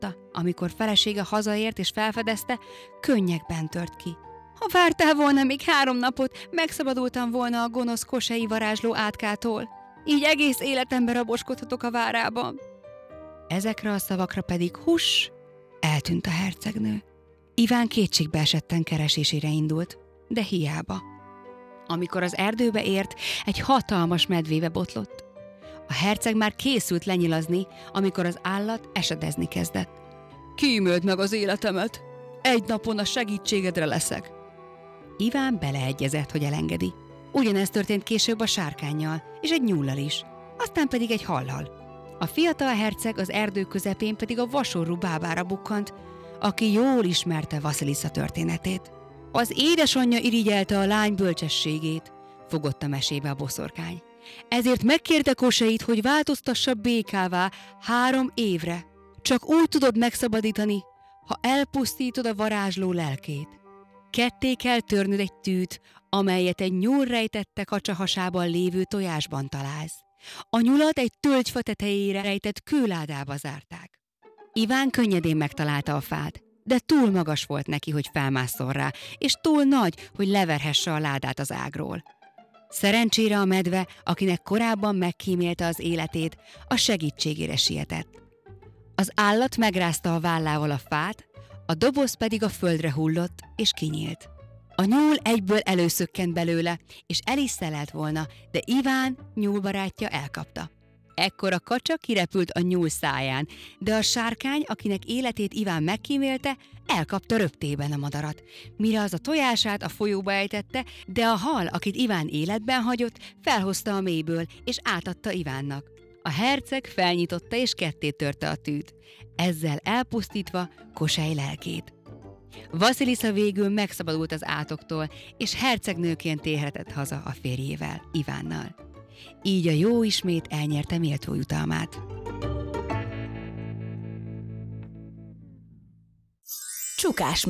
látta, amikor felesége hazaért és felfedezte, könnyekben tört ki. Ha vártál volna még 3 napot, megszabadultam volna a gonosz kosei varázsló átkától. Így egész életemben raboskodhatok a várában. Ezekre a szavakra pedig eltűnt a hercegnő. Iván kétségbe esetten keresésére indult, de hiába. Amikor az erdőbe ért, egy hatalmas medvébe botlott. A herceg már készült lenyilazni, amikor az állat esedezni kezdett. Kíméld meg az életemet! Egy napon a segítségedre leszek! Iván beleegyezett, hogy elengedi. Ugyanezt történt később a sárkánnyal, és egy nyúllal is, aztán pedig egy hallal. A fiatal herceg az erdő közepén pedig a vasorú bábára bukkant, aki jól ismerte Vasilisza történetét. Az édesanyja irigyelte a lány bölcsességét, fogott a mesébe a boszorkány. Ezért megkérte Koseit, hogy változtassa békává 3 évre. Csak úgy tudod megszabadítani, ha elpusztítod a varázsló lelkét. Ketté kell törnöd egy tűt, amelyet egy nyúl rejtette kacsahasában lévő tojásban találsz. A nyulat egy tölgyfa tetejére rejtett kőládába zárták. Iván könnyedén megtalálta a fát, de túl magas volt neki, hogy felmásszon rá, és túl nagy, hogy leverhesse a ládát az ágról. Szerencsére a medve, akinek korábban megkímélte az életét, a segítségére sietett. Az állat megrázta a vállával a fát, a doboz pedig a földre hullott, és kinyílt. A nyúl egyből előszökkent belőle, és el is szelelt volna, de Iván nyúlbarátja elkapta. Ekkor a kacsa kirepült a nyúl száján, de a sárkány, akinek életét Iván megkímélte, elkapta röptében a madarat, mire az a tojását a folyóba ejtette, de a hal, akit Iván életben hagyott, felhozta a mélyből, és átadta Ivánnak. A herceg felnyitotta és ketté törte a tűt, ezzel elpusztítva Kosei lelkét. Vasilisza végül megszabadult az átoktól, és hercegnőként térhetett haza a férjével, Ivánnal. Így a jó ismét elnyerte méltó jutalmát. Csukás